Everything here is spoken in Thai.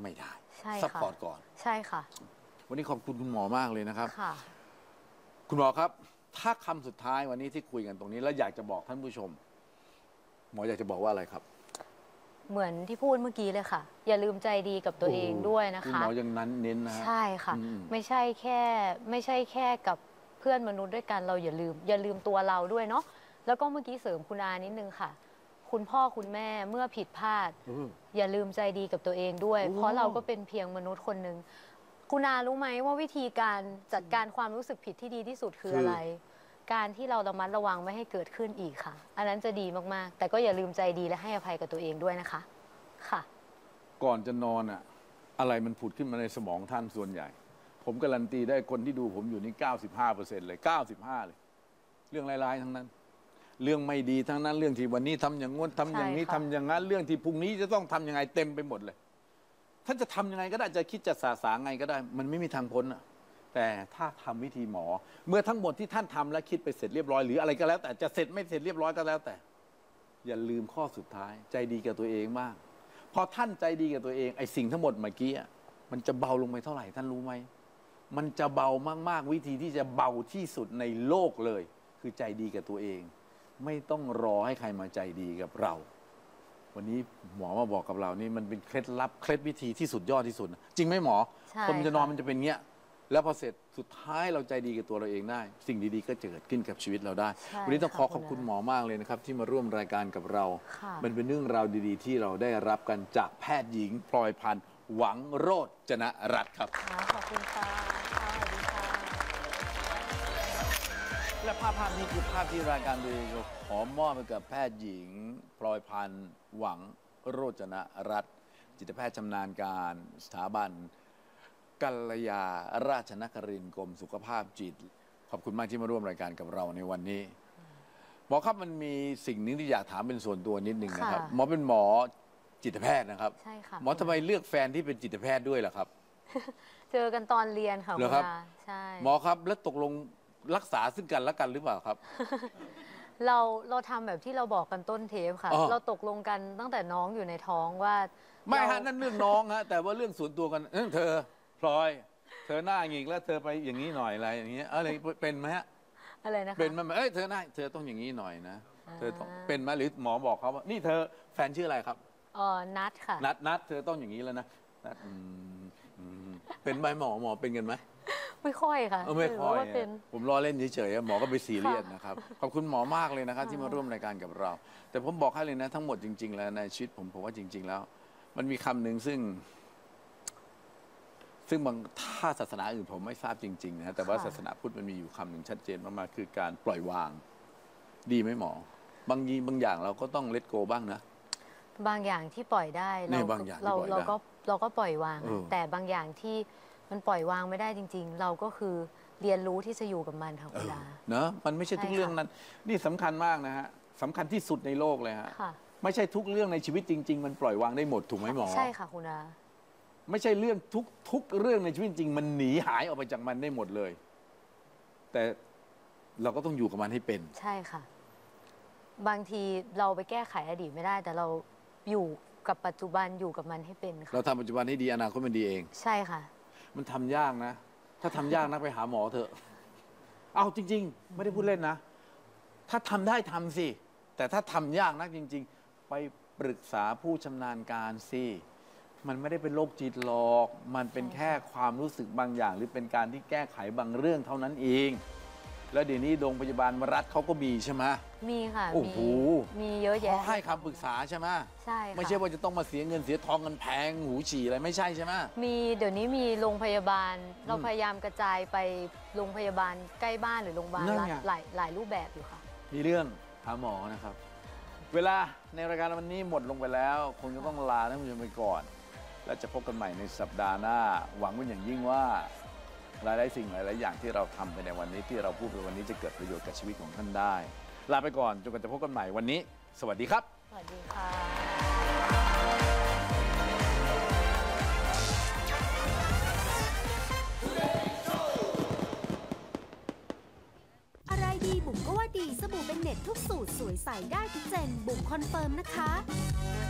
ไม่ได้ใช่ซัพค่ะพอร์ตก่อนใช่ค่ะวันนี้ขอบคุณคุณหมอมากเลยนะครับค่ะคุณหมอครับถ้าคำสุดท้ายวันนี้ที่คุยกันตรงนี้แล้วอยากจะบอกท่านผู้ชมหมออยากจะบอกว่าอะไรครับเหมือนที่พูดเมื่อกี้เลยค่ะอย่าลืมใจดีกับตัวเองด้วยนะคะคุณหมอยังนั้นเน้นนะใช่ค่ะไม่ใช่แค่กับเพื่อนมนุษย์ด้วยกันเราอย่าลืมตัวเราด้วยเนาะแล้วก็เมื่อกี้เสริมคุณอานิดนึงค่ะคุณพ่อคุณแม่เมื่อผิดพลาดอย่าลืมใจดีกับตัวเองด้วยเพราะเราก็เป็นเพียงมนุษย์คนหนึ่งคุณอารู้ไหมว่าวิธีการจัดการความรู้สึกผิดที่ดีที่สุดคืออะไรการที่เราระมัดระวังไม่ให้เกิดขึ้นอีกค่ะอันนั้นจะดีมากๆแต่ก็อย่าลืมใจดีและให้อภัยกับตัวเองด้วยนะคะค่ะก่อนจะนอนอะไรมันผุดขึ้นมาในสมองท่านส่วนใหญ่ผมการันตีได้คนที่ดูผมอยู่นี่ 95% เลย 95 เลยเรื่องร้ายๆทั้งนั้นเรื่องไม่ดีทั้งนั้นเรื่องที่วันนี้ทำอย่างงดทำอย่างนี้ทำอย่างนั้นเรื่องที่พรุ่งนี้จะต้องทำยังไงเต็มไปหมดเลยท่านจะทำยังไงก็ได้จะคิดจะสาไงก็ได้มันไม่มีทางพ้นแต่ถ้าทำวิธีหมอเมื่อทั้งหมดที่ท่านทำและคิดไปเสร็จเรียบร้อยหรืออะไรก็แล้วแต่จะเสร็จไม่เสร็จเรียบร้อยก็แล้วแต่อย่าลืมข้อสุดท้ายใจดีกับตัวเองมากพอท่านใจดีกับตัวเองไอ้สิ่งทั้งหมดเมื่อกี้มันจะเบาลงไปเท่าไหร่ท่านรู้ไหมมันจะเบามากๆวิธีที่จะเบาที่สุดในโลกเลยคือใจดีกับตัวเองไม่ต้องรอให้ใครมาใจดีกับเราวันนี้หมอมาบอกกับเรานี่มันเป็นเคล็ดลับเคล็ดวิธีที่สุดยอดที่สุดจริงไหมหมอคนจะนอนมันจะเป็นเงี้ยแล้วพอเสร็จสุดท้ายเราใจดีกับตัวเราเองได้สิ่งดีๆก็จะเกิดขึ้นกับชีวิตเราได้วันนี้ต้องขอบคุณหมอมากเลยนะครับที่มาร่วมรายการกับเรามันเป็นเรื่องราวดีๆที่เราได้รับกันจากแพทย์หญิงพลอยพันธ์หวังโรจนรัตน์ครับขอบคุณค่ะสวัสดีค่ะและภาพนี้คือภาพที่รายการโดยขอมอบให้กับแพทย์หญิงพลอยพันธ์หวังโรจนรัตน์จิตแพทย์ชำนาญการสถาบันกัลยาราชนครินทร์กรมสุขภาพจิตขอบคุณมากที่มาร่วมรายการกับเราในวันนี้หมอครับมันมีสิ่งหนึ่งที่อยากถามเป็นส่วนตัวนิดนึงนะครับหมอเป็นหมอจิตแพทย์นะครับใช่ค่ะหมอทำไมเลือกแฟนที่เป็นจิตแพทย์ด้วยล่ะครับเจอกันตอนเรียนค่ะคุณอาใช่หมอครับแล้วตกลงรักษาซึ่งกันและกันหรือเปล่าครับเราทำแบบที่เราบอกกันต้นเทปค่ะเราตกลงกันตั้งแต่น้องอยู่ในท้องว่าไม่ฮะนั่นเรื่องน้องฮะแต่ว่าเรื่องส่วนตัวกันเธอพลอยเธอหน้าหงิกแล้วเธอไปอย่างนี้หน่อยอะไรอย่างเงี้ยอะไรเป็นไหมฮะอะไรนะคะเป็นไหมเธอหน้าเธอต้องอย่างนี้หน่อยนะเธอต้องเป็นไหมหรือหมอบอกเขาว่านี่เธอแฟนชื่ออะไรครับนัดค่ะนัดเธอต้องอย่างนี้แล้วนะนัดเป็นไหมหมอเป็นกันไหมไม่ค่อยค่ะไม่ค่อยผมล้อเล่นเฉยๆหมอก็ไปซีเรียสนะครับขอบคุณหมอมากเลยนะครับที่มาร่วมรายการกับเราแต่ผมบอกให้เลยนะทั้งหมดจริงๆแล้วในชีวิตผมว่าจริงๆแล้วมันมีคำหนึ่งซึ่งบางถ้าศาสนาอื่นผมไม่ทราบจริงๆนะแต่ว่าศาสนาพุทธมันมีอยู่คำหนึ่งชัดเจนมากๆคือการปล่อยวางดีไหมหมอบางอย่างเราก็ต้องเลทโกบ้างนะบางอย่างที่ปล่อยได้เราก็ปล่อยวางแต่บางอย่างที่มันปล่อยวางไม่ได้จริงๆเราก็คือเรียนรู้ที่จะอยู่กับมันค่ะคุณดาเนอะมันไม่ใช่ทุกเรื่องนั้นนี่สำคัญมากนะฮะสำคัญที่สุดในโลกเลยฮะไม่ใช่ทุกเรื่องในชีวิตจริงๆมันปล่อยวางได้หมดถูกไหมหมอใช่ค่ะคุณดาไม่ใช่เรื่องทุกเรื่องในชีวิตจริงมันหนีหายออกไปจากมันได้หมดเลยแต่เราก็ต้องอยู่กับมันให้เป็นใช่ค่ะบางทีเราไปแก้ไขอดีตไม่ได้แต่เราอยู่กับปัจจุบันอยู่กับมันให้เป็นค่ะเราทำปัจจุบันให้ดีอนาคตมันดีเองใช่ค่ะมันทำยากนะถ้าทำยากนักไปหาหมอเถอะเอาจริงๆไม่ได้พูดเล่นนะถ้าทำได้ทำสิแต่ถ้าทำยากนักจริงๆไปปรึกษาผู้ชำนาญการสิมันไม่ได้เป็นโรคจิตหรอกมันเป็นแค่ความรู้สึกบางอย่างหรือเป็นการที่แก้ไขบางเรื่องเท่านั้นเองแล้วเดี๋ยวนี้โรงพยาบาลรัฐเขาก็มีใช่ไหมมีค่ะโอ้โหมีเยอะแยะเขาให้คำปรึกษาใช่ไหมใช่ค่ะไม่ใช่ว่าจะต้องมาเสียเงินเสียทองกันแพงหูฉี่อะไรไม่ใช่ใช่ไหมเดี๋ยวนี้มีโรงพยาบาลเราพยายามกระจายไปโรงพยาบาลใกล้บ้านหรือโรงพยาบาลหลายรูปแบบอยู่ค่ะมีเรื่องหาหมอนะครับเวลาในรายการวันนี้หมดลงไปแล้วคงจะต้องลาท่านผู้ชมไปก่อนและจะพบกันใหม่ในสัปดาห์หน้าหวังเป็นอย่างยิ่งว่าหลายสิ่งหลายอย่างที่เราทำไปในวันนี้ที่เราพูดไปวันนี้จะเกิดประโยชน์กับชีวิตของท่านได้ลาไปก่อนจนกว่าจะพบกันใหม่วันนี้สวัสดีครับสวัสดีค่ะอะไรดีบุ๋มก็ว่าดีสบู่เป็นเน็ตทุกสูตรสวยใสได้ทุกเจนบุ๋มคอนเฟิร์มนะคะ